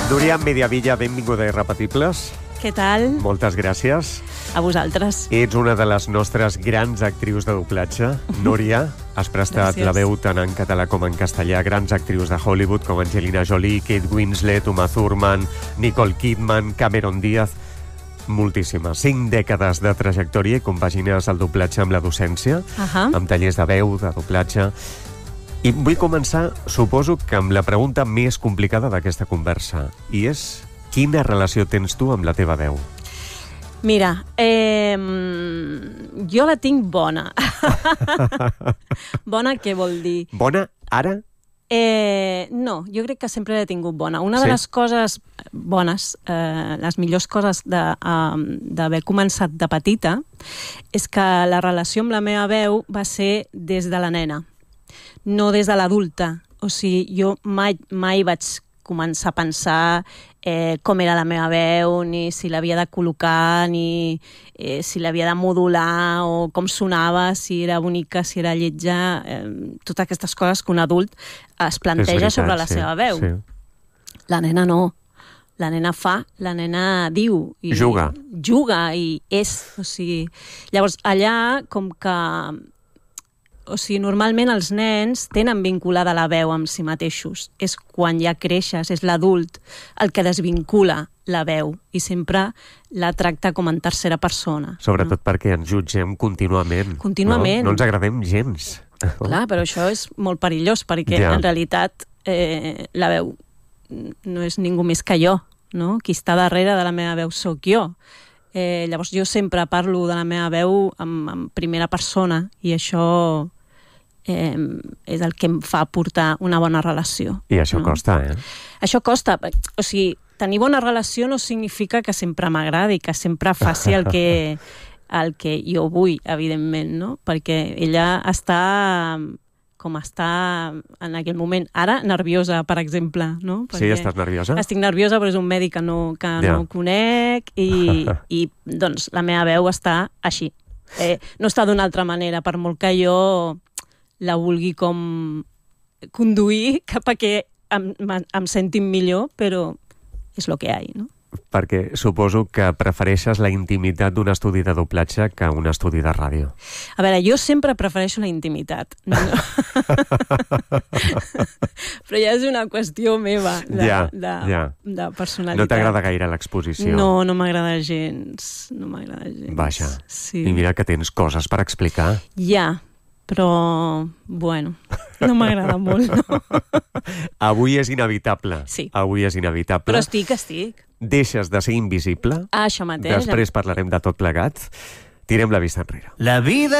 Núria Mediavilla, benvinguda a Irrepetibles. Què tal? Moltes gràcies. A vosaltres. Ets una de les nostres grans actrius de doblatge. Núria, has prestat Gràcies. la veu tant en català com en castellà. Grans actrius de Hollywood com Angelina Jolie, Kate Winslet, Uma Thurman, Nicole Kidman, Cameron Diaz... Moltíssimes. 5 dècades de trajectòria i compagines el doblatge amb la docència, amb tallers de veu, de doblatge. I vull començar, suposo que amb la pregunta més complicada d'aquesta conversa, i és: quina relació tens tu amb la teva veu? Mira, jo la tinc bona. Bona què vol dir? Bona, ara? No, jo crec que sempre l'he tingut bona. Una de les coses bones, les millors coses d'haver començat de petita, és que la relació amb la meva veu va ser des de la nena, no des de l'adulta. O sigui, jo mai vaig començar a pensar com era la meva veu, ni si l'havia de col·locar, ni si l'havia de modular, o com sonava, si era bonica, si era lletja, totes aquestes coses que un adult es planteja sobre la seva veu. Sí. La nena no. La nena fa, la nena diu. I juga. Juga i és. O sigui, llavors, allà, com que... O sigui, normalment els nens tenen vinculada la veu amb si mateixos. És quan ja creixes, és l'adult el que desvincula la veu i sempre la tracta com en tercera persona. Sobretot perquè ens jutgem contínuament. Contínuament. No ens agradem gens. Clar, però això és molt perillós perquè en realitat la veu no és ningú més que jo, no? Qui està darrere de la meva veu sóc jo. Llavors jo sempre parlo de la meva veu en primera persona i això és el que em fa portar una bona relació. I això costa, Això costa. O sigui, tenir bona relació no significa que sempre m'agradi, que sempre faci el que jo vull, evidentment, no? Perquè ella està com està en aquell moment. Ara, nerviosa, per exemple, no? Sí, estàs nerviosa? Estic nerviosa, però és un mèdic que no conec i doncs la meva veu està així. No està d'una altra manera, per molt que jo la vulgui com conduir cap a que em sentin millor, però és el que hi ha, no? Perquè suposo que prefereixes la intimitat d'un estudi de doblatge que un estudi de ràdio. A veure, jo sempre prefereixo la intimitat. No? Però ja és una qüestió meva de personalitat. No t'agrada gaire l'exposició? No m'agrada gens. No m'agrada gens. Vaja. Sí. I mira que tens coses per explicar. Ja, però, bueno, no m'agrada molt, no? Avui és inevitable. Sí. Avui és inevitable. Però estic. Deixes de ser invisible. Això mateix. Després parlarem de tot plegat. Tirem la vista enrere. La vida